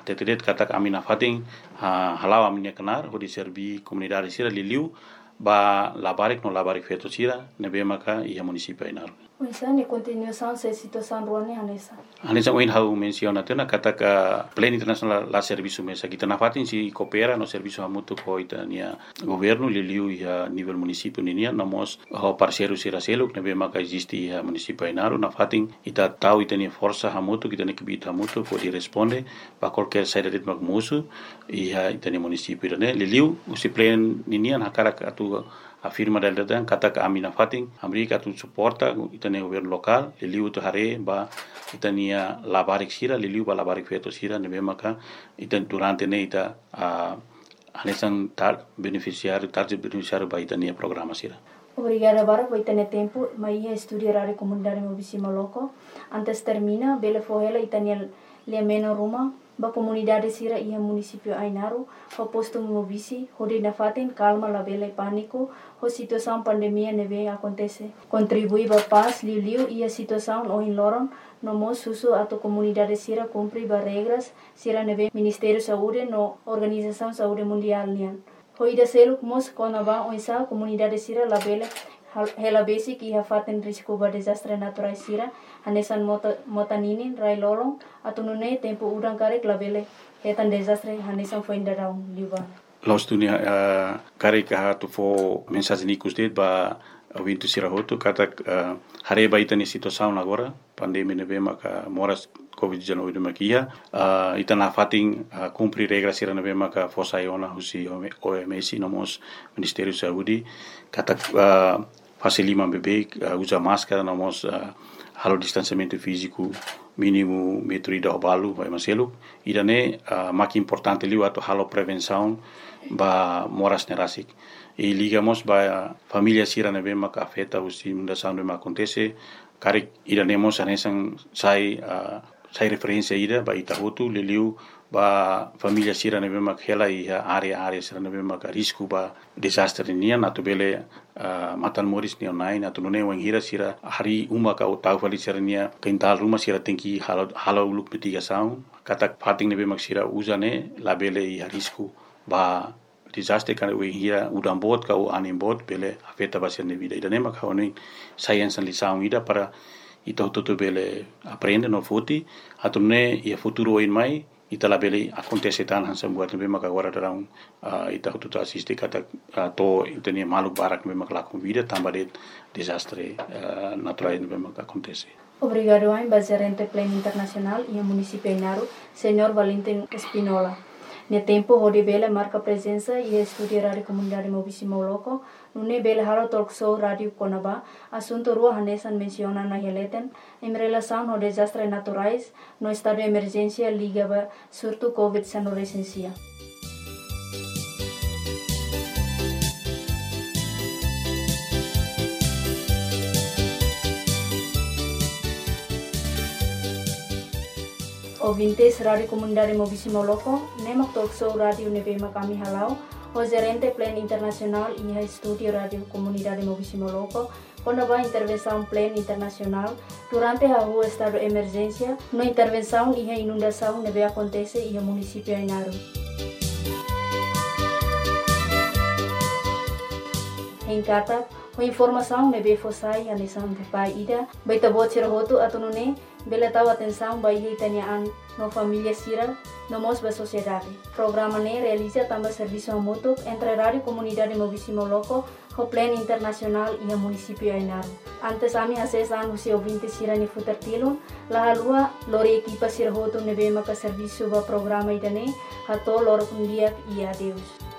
tetedet katak amina fating halau aminia kenar hodi serbi komunidade sira liliu ba labarik no labarik feto sira nebe maka ia município Inaru. Uisa ni continuação se situação ruane Hanesa. Hanesa oin hau menciona tena katak plan internacional la serviço mesa kita na fatin si coopera no serviço hamutu ko itania governo liliu ia nível município ninia namos ho parceiro sira seluk nebe maka existe ia município Inaru na fatin ita tau itania força hamutu kita ne kibita hamutu pode responde pa qualquer saída de musu ia itania município ne liliu usi plan ninia na karak atu afirma del dan kata amina fating Amerika tu suporta itane governo local liliu tu hare ba itania labarik sira liliu ba labarik feto sira nebe maka itan durante ne ita anesan tar beneficiário ba itania programa sira. Obrigada para por tener tempo, mas estudiar a comunidade Mobisimo Loco. Antes termina, bele fohela itania le meno Roma, ba comunidade sira ia município Inaru, ho posto Mobisi, hodi na fatin calma la bele pânico, ho situação pandemia neve acontece. Contribui ba paz liu ia situação o in loron, no mo susu ato comunidade sira cumpri ba regras sira neve Ministério Saúde no Organização Saúde Mundial nian. Hoida seluk mos konaba oisa comunidade sira la bele hela basic ia faten risco ba desastre natural sira hanesan motaninin rai lolong atau nune tempo udang karek la bele hetan desastre hanesan foi indarau liban. Los dunia karek tu fo mensagem nikustet ba wintu sira hotu kata hare ba itani situação agora pandemia neve maka moras COVID-19 makia itana fating cumprir regras sira neve maka fosa iona husi OMS nomos Ministério Saúde kata facilima bebê usa máscara nomos halo distanciamento físico mínimo metro ida obalu vai maselu idane mak importante liu ato halo prevenção ba moras nerasik e ligamos ba família sira neve maka afeta usi mundação neve acontece karek idanemos anesan sai referência ida ba itahutu liliu ba família sira neve mak hela ia area sira neve mak risco ba desastre nian atu bele matan moris ni online atu nune wang hira sira hari uma ka utau fali sira nia kental rumah sira tengki halo uluk mitigação katak fating neve mak sira uzane la bele ia risco ba desastre kan we hira udam bot ka u anim bot bele afeta ba sira vida ida nema ka oni science lição ida para ito bele aprende no futi atune ia futuro in mai ita la bele acontece tan hansa buat nebe maka agora darão ita tutu assiste kata to itenia maluk barak nebe maka lakum vida tamba de desastre natural nebe maka acontece. Obrigado ao gerente Plan Internacional e município Inaru, Senhor Valentim Espinola. Ne tempo hodi bele marca presença e estudiar a comunidade Mobisimo Loco, nune bele halo talk show radio Konaba, assunto rua hanesan menciona na heleten, em relação ao desastre naturais, no estado de emergência ligava surto COVID-19 recensia. Ouvintes Rádio Comunidade Mobisimo Loco, nemak talk show radio nebema kami halau, o gerente Plan Internacional e estúdio Rádio Comunidade Mobisimo Loco, quando vai intervenção Plan Internacional, durante a rua estado de emergência, no intervenção e inundação neve acontece e o município Inaru. Em Kata, a informação neve fossai a lição de pai ida, baita bot sirahotu atunune, bela tahu atenção bai hitanian no família sira no mos ba sociedade. Programa ne realiza também serviço mútuo entre Rádio Comunidade Mobisimo Loco, o Plan Internacional e o município Inaru. Antes ami acesan usi ouvinte sira ni futertilun, la halua lori equipa sira hotu nebe maka serviço ba programa idane, hato lor kundiak e adeus.